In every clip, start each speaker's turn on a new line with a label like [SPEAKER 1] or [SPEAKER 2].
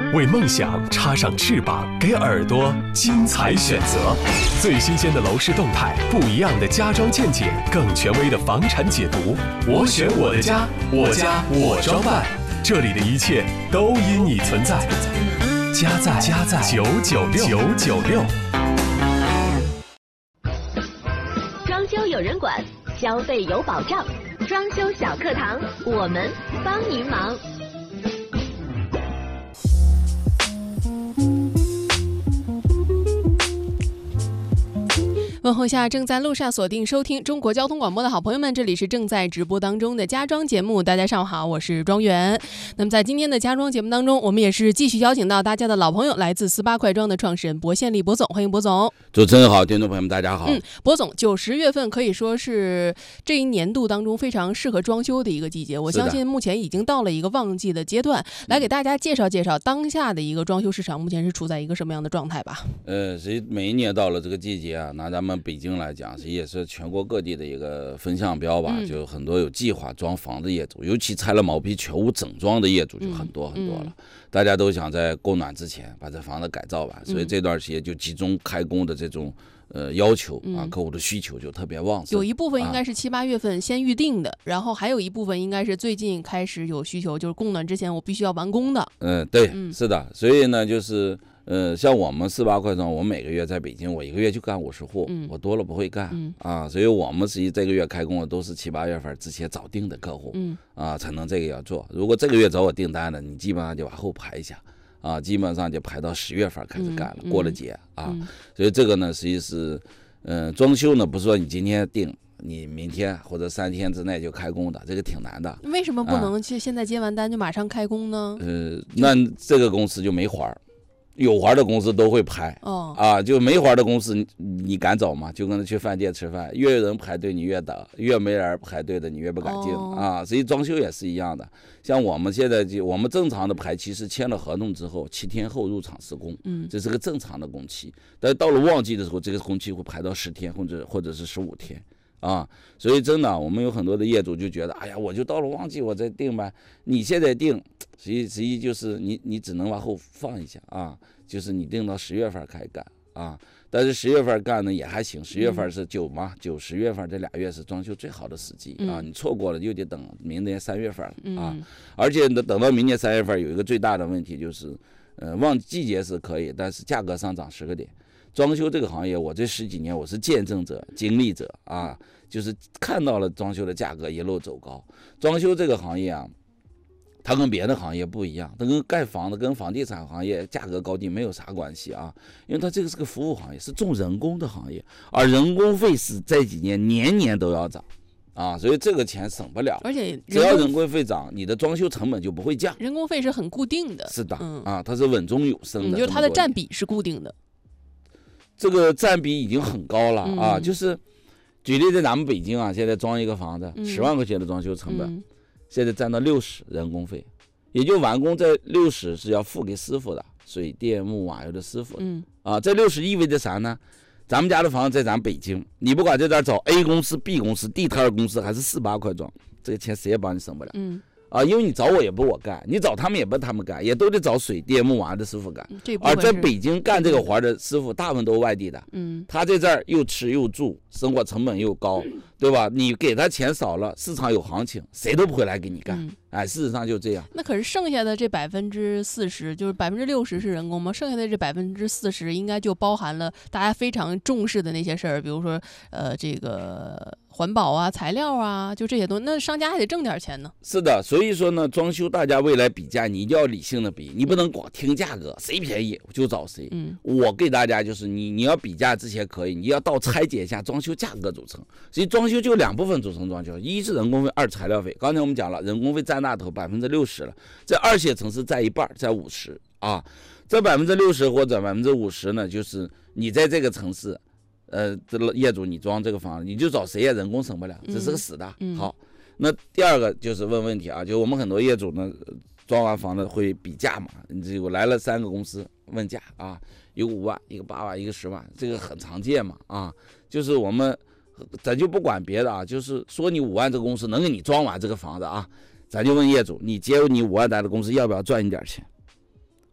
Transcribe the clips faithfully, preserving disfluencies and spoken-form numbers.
[SPEAKER 1] 为梦想插上翅膀，给耳朵精彩选择。最新鲜的楼市动态，不一样的家装见解，更权威的房产解读。我选我的家，我家我装扮，这里的一切都因你存在。家在家在九九六九九六。
[SPEAKER 2] 装修有人管，消费有保障。装修小课堂，我们帮您忙。
[SPEAKER 3] 问候下正在路上锁定收听中国交通广播的好朋友们，这里是正在直播当中的家装节目。大家上午好，我是庄园。那么在今天的家装节目当中，我们也是继续邀请到大家的老朋友，来自四八快装的创始人薄宪利薄总，欢迎薄总。
[SPEAKER 4] 主持人好，听众朋友们大家好。
[SPEAKER 3] 嗯，薄总，九十月份可以说是这一年度当中非常适合装修的一个季节，我相信目前已经到了一个旺季的阶段，来给大家介绍介绍当下的一个装修市场目前是处在一个什么样的状态吧。
[SPEAKER 4] 呃，所以每一年到了这个季节啊，拿咱们北京来讲，也是全国各地的一个风向标吧，嗯、就很多有计划装房的业主，尤其拆了毛坯全屋整装的业主就很多很多了。嗯嗯、大家都想在供暖之前把这房子改造完，所以这段时间就集中开工的这种呃要求啊，客户的需求就特别旺盛。
[SPEAKER 3] 有一部分应该是七八月份先预定的，啊、然后还有一部分应该是最近开始有需求，就是供暖之前我必须要完工的。
[SPEAKER 4] 嗯，对，嗯、是的，所以呢，就是。呃，像我们四八快装，我每个月在北京，我一个月就干五十户，嗯、我多了不会干、嗯、啊，所以我们实际这个月开工的都是七八月份之前早定的客户，嗯、啊，才能这个要做。如果这个月找我订单的，你基本上就往后排一下，啊，基本上就排到十月份开始干了，嗯、过了节啊，嗯、所以这个呢，实际是，嗯、呃，装修呢不是说你今天定。你明天或者三天之内就开工的，这个挺难的。
[SPEAKER 3] 为什么不能去现在接完单就马上开工呢？
[SPEAKER 4] 呃，那这个公司就没活，有活的公司都会排。哦啊，就没活的公司，你, 你敢走吗？就跟他去饭店吃饭，越有人排队你越等，越没人排队的你越不敢进、哦、啊。所以装修也是一样的，像我们现在就我们正常的排期是签了合同之后七天后入场施工，嗯，这是个正常的工期。但是到了旺季的时候，这个工期会排到十天或者或者是十五天。啊，所以真的，我们有很多的业主就觉得，哎呀，我就到了旺季我再定吧。你现在定，实际实际就是你你只能往后放一下啊，就是你定到十月份开干啊。但是十月份干呢也还行，十月份是九嘛，九十月份这俩月是装修最好的时机啊。你错过了就得等明年三月份了啊。而且等到明年三月份有一个最大的问题就是，呃，旺季节是可以，但是价格上涨十个点。装修这个行业，我这十几年我是见证者、经历者啊，就是看到了装修的价格一路走高。装修这个行业啊，它跟别的行业不一样，它跟盖房子、跟房地产行业价格高低没有啥关系啊，因为它这个是个服务行业，是重人工的行业，而人工费是这几年年年都要涨。啊，所以这个钱省不了，
[SPEAKER 3] 而且
[SPEAKER 4] 只要人工费涨，你的装修成本就不会降。
[SPEAKER 3] 人工费是很固定的，
[SPEAKER 4] 是的，嗯、啊，它是稳中有升的，
[SPEAKER 3] 嗯、就是它的占比是固定的。
[SPEAKER 4] 这个占比已经很高了啊！嗯、就是举例在咱们北京啊，现在装一个房子，十、嗯、万块钱的装修成本，嗯、现在占到六十人工费，也就完工在六十是要付给师傅的，水电木瓦油的师傅。嗯啊，这六十意味着啥呢？咱们家的房子在咱北京，你不管在这儿找 A 公司、B 公司、地摊公司还是四八快装，这个钱谁也帮你省不了。嗯。啊，因为你找我也不我干，你找他们也不他们干，也都得找水电木瓦的师傅干。而在北京干这个活的师傅，大部分都是外地的。嗯，他在这儿又吃又住，生活成本又高，对吧？你给他钱少了，市场有行情，谁都不会来给你干。嗯、哎，事实上就这样。
[SPEAKER 3] 那可是剩下的这百分之四十，就是百分之六十是人工吗？剩下的这百分之四十，应该就包含了大家非常重视的那些事儿，比如说呃这个环保啊、材料啊，就这些东西。那商家还得挣点钱呢。
[SPEAKER 4] 是的，所以说呢，装修大家未来比价，你一定要理性的比，你不能光听价格，谁便宜就找谁。嗯，我给大家就是你你要比价之前可以，你要到拆解一下装修价格组成。所以装修就两部分组成装修，一是人工费，二材料费。刚才我们讲了，人工费占大头百分之六十了，这二线城市占一半，占五十啊。这百分之六十或者百分之五十呢，就是你在这个城市。呃，这个业主你装这个房子，你就找谁也人工省不了，这是个死的。嗯嗯、好，那第二个就是问问题啊，就我们很多业主呢，装完房子会比价嘛，这我来了三个公司问价啊，一个五万，一个八万，一个十万，这个很常见嘛啊，就是我们咱就不管别的啊，就是说你五万这个公司能给你装完这个房子啊，咱就问业主，你接你五万单的公司要不要赚一点钱？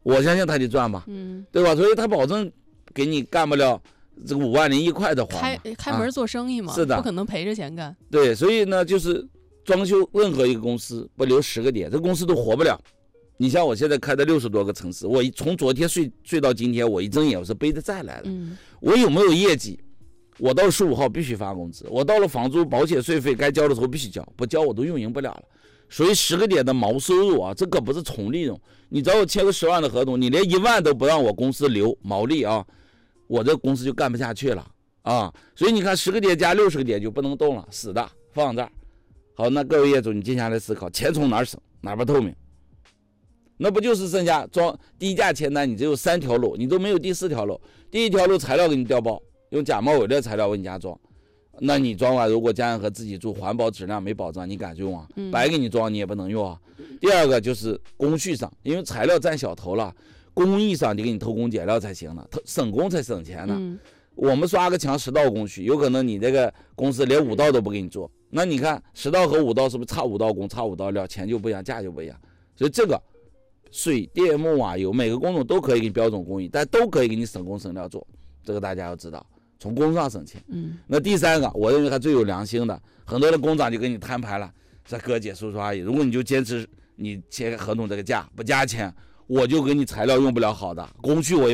[SPEAKER 4] 我相信他得赚吧，
[SPEAKER 3] 嗯，
[SPEAKER 4] 对吧？所以他保证给你干不了这个五万零一块的活，
[SPEAKER 3] 开开门做生意嘛，
[SPEAKER 4] 啊、是的，
[SPEAKER 3] 不可能赔着钱干。
[SPEAKER 4] 对，所以呢，就是装修任何一个公司不留十个点，这公司都活不了。你像我现在开的六十多个城市，我从昨天睡睡到今天，我一睁眼我是背着债来的。
[SPEAKER 3] 嗯，
[SPEAKER 4] 我有没有业绩？我到十五号必须发工资，我到了房租、保险、税费该交的时候必须交，不交我都运营不了了。所以十个点的毛收入啊，这可不是纯利润。你找我签个十万的合同，你连一万都不让我公司留毛利啊，我这公司就干不下去了啊。所以你看，十个点加六十个点就不能动了，死的放这儿。好，那各位业主，你接下来思考，钱从哪儿省，哪儿不透明？那不就是剩下装低价签单？你只有三条路，你都没有第四条路。第一条路材料给你调包，用假冒伪劣材料为你家装，那你装完如果家人和自己住，环保质量没保障，你敢用啊？白给你装你也不能用啊。第二个就是工序上，因为材料占小头了，工艺上得给你偷工减料才行呢，省工才省钱呢。
[SPEAKER 3] 嗯、
[SPEAKER 4] 我们刷个墙十道工序，有可能你这个公司连五道都不给你做，那你看十道和五道是不是差五道工，差五道料，钱就不一样，价就不一样。所以这个水电木瓦油每个工种都可以给你标准工艺，但都可以给你省工省料做，这个大家要知道，从工上省钱。
[SPEAKER 3] 嗯，
[SPEAKER 4] 那第三个，我认为还最有良心的，很多的工长就跟你摊牌了，说哥姐叔叔阿姨，如果你就坚持你签合同这个价不加钱，我就给你材料用不了好的，工序我也